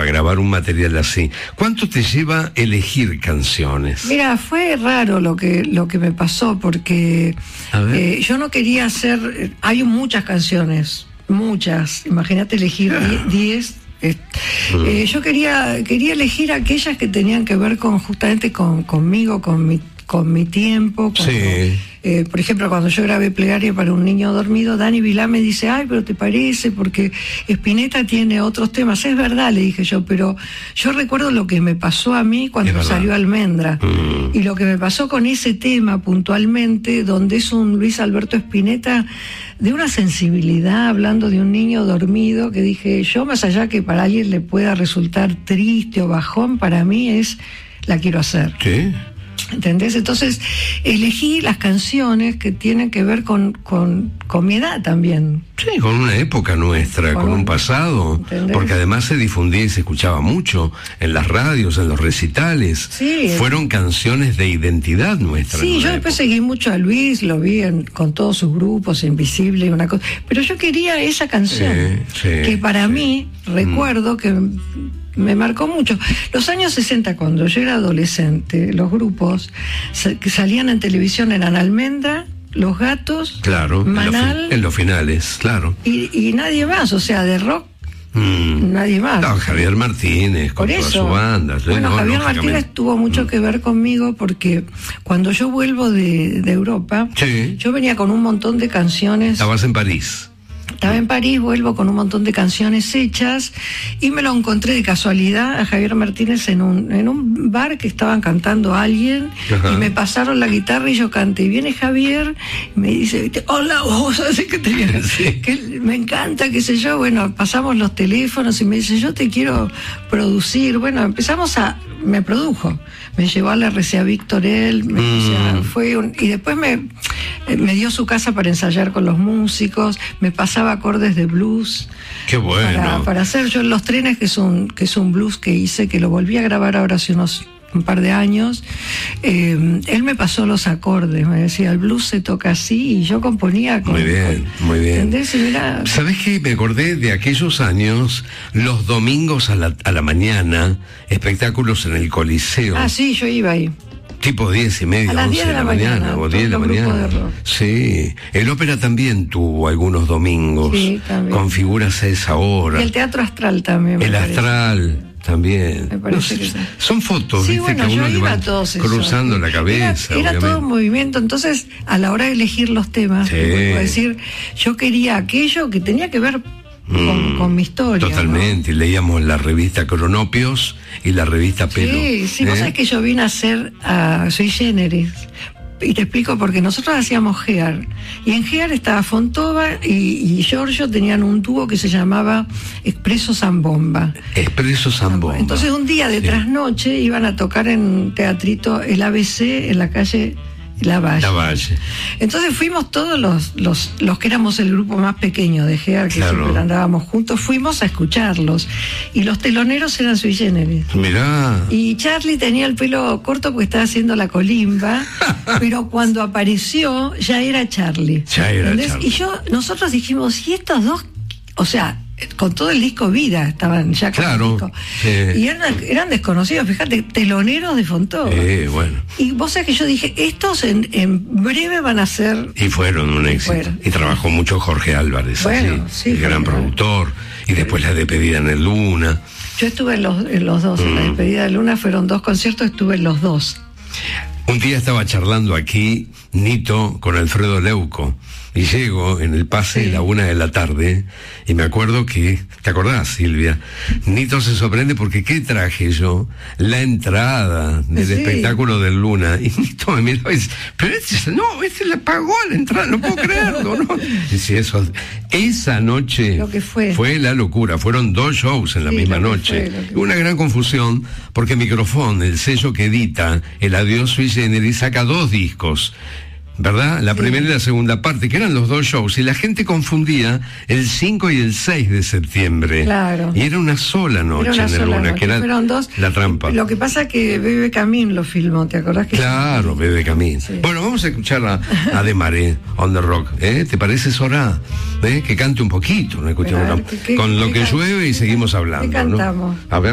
lleva a grabar un material así? ¿Cuánto te lleva elegir canciones? Mira, fue raro lo que me pasó, porque yo no quería hacer... Hay muchas canciones, muchas. Imagínate elegir 10. Yo quería elegir aquellas que tenían que ver justamente conmigo, con mi tiempo. Sí. Por ejemplo, cuando yo grabé Plegaria para un niño dormido, Dani Vilá me dice, ay, pero te parece, porque Spinetta tiene otros temas. Es verdad, le dije yo, pero yo recuerdo lo que me pasó a mí cuando salió Almendra. Y lo que me pasó con ese tema puntualmente, donde es un Luis Alberto Spinetta de una sensibilidad, hablando de un niño dormido, que dije yo, más allá que para alguien le pueda resultar triste o bajón, para mí la quiero hacer. ¿Qué? ¿Entendés? Entonces elegí las canciones que tienen que ver con mi edad también. Sí, con una época nuestra, con un pasado. ¿Entendés? Porque además se difundía y se escuchaba mucho en las radios, en los recitales. Sí. Fueron canciones de identidad nuestra. Sí, yo después seguí mucho a Luis, lo vi con todos sus grupos, Invisible y una cosa. Pero yo quería esa canción, que para mí, recuerdo que me marcó mucho. Los años 60, cuando yo era adolescente, los grupos que salían en televisión eran Almendra, Los Gatos, claro, Manal, en los finales, claro. Y nadie más, o sea, de rock, nadie más. No, Javier Martínez, con toda su banda. Bueno, Javier Martínez tuvo mucho que ver conmigo, porque cuando yo vuelvo de Europa, yo venía con un montón de canciones. Estabas en París. Estaba en París, vuelvo con un montón de canciones hechas y me lo encontré de casualidad a Javier Martínez en un bar que estaban cantando a alguien. Ajá. Y me pasaron la guitarra y yo canté. Y viene Javier y me dice, hola vos, así que que me encanta, qué sé yo. Bueno, pasamos los teléfonos y me dice, yo te quiero producir. Bueno, me produjo. Me llevó a la RCA Víctor él, y después me dio su casa para ensayar con los músicos, me pasaba acordes de blues. Qué bueno. Para hacer yo en Los Trenes, que es un blues que hice, que lo volví a grabar ahora hace un par de años. Él me pasó los acordes, me decía, el blues se toca así, y yo componía muy bien. ¿Entendés? Mirá. ¿Sabés qué? Me acordé de aquellos años, los domingos a la mañana, espectáculos en el Coliseo. Ah, sí, yo iba ahí. Tipo 10:30, a las 11 de la mañana, o 10 de la mañana. Sí, el ópera también tuvo algunos domingos, con figuras a esa hora. Y el Teatro Astral también. El Astral también. Me parece que son fotos, sí, ¿viste? Bueno, que uno le va cruzando la cabeza. Era todo un movimiento. Entonces, a la hora de elegir los temas, puedo decir, yo quería aquello que tenía que ver con mi historia. Totalmente, ¿no? Leíamos la revista Cronopios y la revista Pelo. Sí, vos sabés que yo vine a hacer Sui Generis. Y te explico, porque nosotros hacíamos Gear, y en Gear estaba Fontova y Giorgio, tenían un dúo que se llamaba Expreso Zambomba. Expreso Zambomba. Entonces un día de trasnoche iban a tocar en un teatrito, el ABC, en la calle Lavalle. Entonces fuimos todos los que éramos el grupo más pequeño de Gear, que siempre andábamos juntos, fuimos a escucharlos. Y los teloneros eran Sui Generis. Mirá. Y Charlie tenía el pelo corto porque estaba haciendo la colimba, pero cuando apareció ya era Charlie. Y nosotros dijimos, ¿y estos dos? O sea, con todo el disco Vida estaban ya con el disco. Y eran desconocidos, fíjate, teloneros de Fontova. Bueno. Y vos sabés que yo dije, estos en breve van a ser... Y fueron un éxito. Y trabajó mucho Jorge Álvarez, el gran productor. Y después la despedida en el Luna. Yo estuve en los dos. En la despedida de Luna fueron 2 conciertos, estuve en los 2. Un día estaba charlando aquí Nito con Alfredo Leuco, y llego en el pase a la 1 de la tarde, y me acuerdo que, ¿te acordás, Silvia? Nito se sorprende porque ¿qué traje yo? La entrada del espectáculo del Luna. Y Nito me miró y dice, pero este le pagó la entrada, no puedo creerlo, ¿no? Y sí, esa noche lo que fue la locura. Fueron 2 shows en la misma noche. Una gran confusión, porque Microfón, el sello que edita el Adiós Sui Generis, saca 2 discos, ¿verdad? La primera y la segunda parte, que eran los 2 shows, y la gente confundía el 5 y el 6 de septiembre. Claro. Y era una sola noche en el Luna, que era La Trampa. Lo que pasa es que Bebe Camín lo filmó, ¿te acordás? Claro, Bebe Camín. Bueno, vamos a escuchar a De Maré, On The Rock. ¿Te parece, Sora? Que cante un poquito, ¿no? Con lo que llueve y seguimos hablando, ¿Qué cantamos? ¿no? A ver.